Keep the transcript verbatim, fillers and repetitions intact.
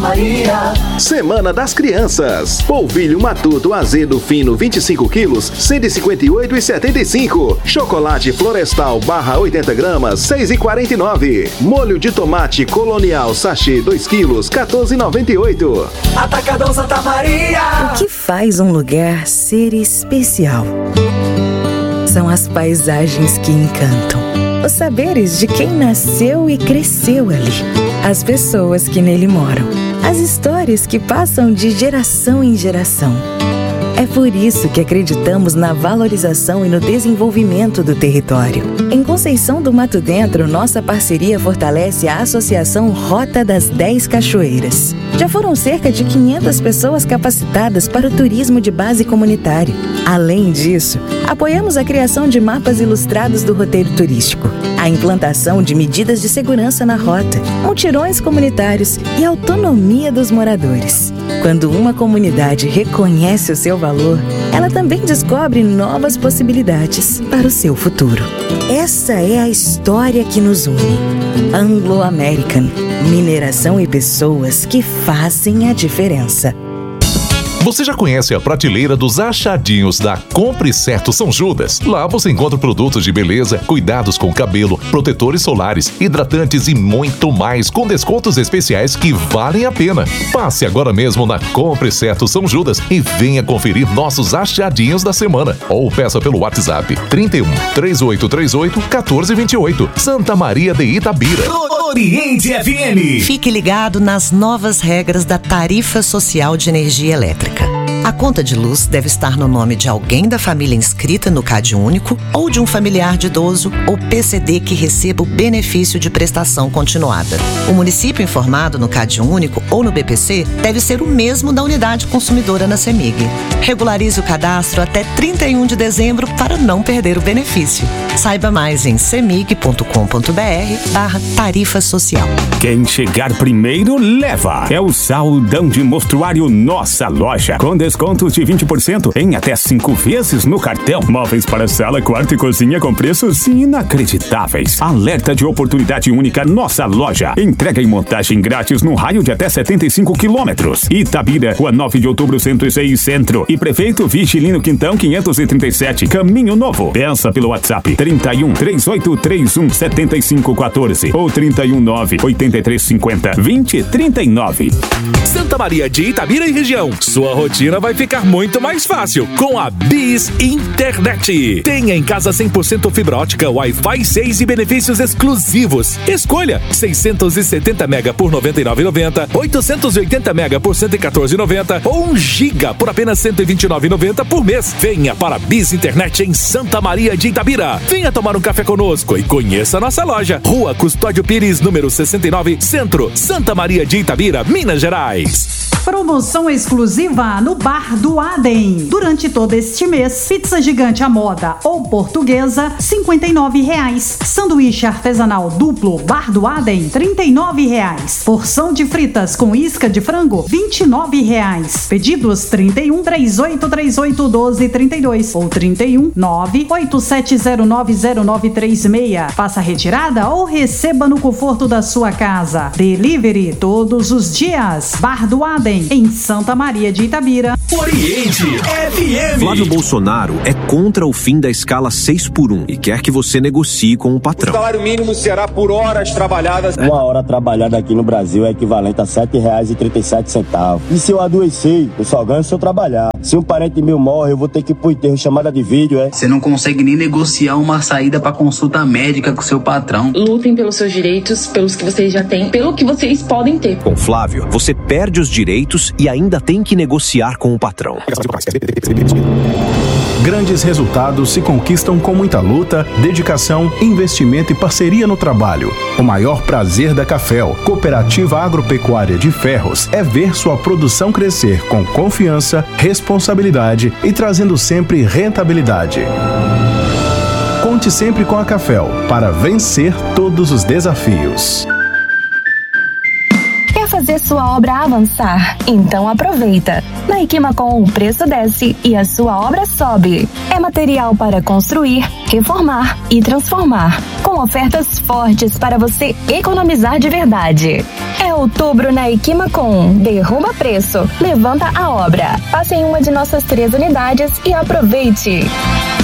Maria. Semana das Crianças. Polvilho matuto azedo fino vinte e cinco quilos, cento e cinquenta e oito reais e setenta e cinco centavos. Chocolate Florestal barra oitenta gramas, seis reais e quarenta e nove centavos. Molho de tomate Colonial sachê dois quilos, quatorze reais e noventa e oito centavos. Atacadão Santa Maria. O que faz um lugar ser especial? São as paisagens que encantam, os saberes de quem nasceu e cresceu ali, as pessoas que nele moram, as histórias que passam de geração em geração. É por isso que acreditamos na valorização e no desenvolvimento do território. Em Conceição do Mato Dentro, nossa parceria fortalece a Associação Rota das dez Cachoeiras. Já foram cerca de quinhentas pessoas capacitadas para o turismo de base comunitário. Além disso, apoiamos a criação de mapas ilustrados do roteiro turístico, a implantação de medidas de segurança na rota, mutirões comunitários e autonomia dos moradores. Quando uma comunidade reconhece o seu valor, ela também descobre novas possibilidades para o seu futuro. Essa é a história que nos une. Anglo American, mineração e pessoas que fazem a diferença. Você já conhece a prateleira dos achadinhos da Compre Certo São Judas? Lá você encontra produtos de beleza, cuidados com o cabelo, protetores solares, hidratantes e muito mais, com descontos especiais que valem a pena. Passe agora mesmo na Compre Certo São Judas e venha conferir nossos achadinhos da semana. Ou peça pelo WhatsApp trinta e um, três oito três oito, quatorze vinte e oito. Santa Maria de Itabira. Oriente F M. Fique ligado nas novas regras da tarifa social de energia elétrica. A conta de luz deve estar no nome de alguém da família inscrita no CadÚnico ou de um familiar de idoso ou P C D que receba o benefício de prestação continuada. O município informado no CadÚnico ou no B P C deve ser o mesmo da unidade consumidora na CEMIG. Regularize o cadastro até trinta e um de dezembro para não perder o benefício. Saiba mais em cemig ponto com ponto br barra tarifa social. Quem chegar primeiro leva. É o Saldão de Mostruário Nossa Loja. Com descontos de vinte por cento em até cinco vezes no cartão. Móveis para sala, quarto e cozinha com preços inacreditáveis. Alerta de oportunidade única Nossa Loja. Entrega e montagem grátis no raio de até setenta e cinco quilômetros. Itabira, Rua nove de outubro, cento e seis, Centro. E Prefeito Vigilino Quintão, quinhentos e trinta e sete, Caminho Novo. Pensa pelo WhatsApp trinta e um, três oito três um, sete cinco um quatro ou trinta e um, nove oito três cinco zero, vinte trinta e nove. Santa Maria de Itabira e região. Sua rotina vai ficar muito mais fácil com a Bis Internet. Tenha em casa cem por cento fibra ótica, Wi-Fi seis e benefícios exclusivos. Escolha seiscentos e setenta mega por noventa e nove reais e noventa centavos, oitocentos e oitenta mega por cento e quatorze reais e noventa centavos ou um giga por apenas cento e vinte e nove reais e noventa centavos por mês. Venha para a Bis Internet em Santa Maria de Itabira. Venha tomar um café conosco e conheça nossa loja. Rua Custódio Pires, número sessenta e nove, Centro, Santa Maria de Itabira, Minas Gerais. Promoção exclusiva no Bar do Adem. Durante todo este mês, pizza gigante à moda ou portuguesa, cinquenta e nove reais. Sanduíche artesanal duplo Bar do Adem, trinta e nove reais. Porção de fritas com isca de frango, vinte e nove reais. Pedidos trinta e um, três oito três oito, doze trinta e dois ou trinta e um, nove oito sete zero nove zero nove três seis. Faça retirada ou receba no conforto da sua casa. Delivery todos os dias. Bar do Adem, em Santa Maria de Itabira. Oriente F M. Flávio Bolsonaro é contra o fim da escala seis por um e quer que você negocie com o patrão. O salário mínimo será por horas trabalhadas. Uma hora trabalhada aqui no Brasil é equivalente a sete reais e trinta e sete centavos. E se eu adoecer, eu só ganho se eu trabalhar. Se um parente meu morre, eu vou ter que ir pro enterro chamada de vídeo, é? Você não consegue nem negociar uma saída pra consulta médica com seu patrão. Lutem pelos seus direitos, pelos que vocês já têm, pelo que vocês podem ter. Com Flávio, você perde os direitos e ainda tem que negociar com o patrão. Grandes resultados se conquistam com muita luta, dedicação, investimento e parceria no trabalho. O maior prazer da Cafel, Cooperativa Agropecuária de Ferros, é ver sua produção crescer com confiança, responsabilidade e trazendo sempre rentabilidade. Conte sempre com a Cafel para vencer todos os desafios. Fazer sua obra avançar? Então aproveita! Na Equimacom o preço desce e a sua obra sobe. É material para construir, reformar e transformar, com ofertas fortes para você economizar de verdade. É É outubro na Equimacom. Derruba preço, levanta a obra. Passe em uma de nossas três unidades e aproveite.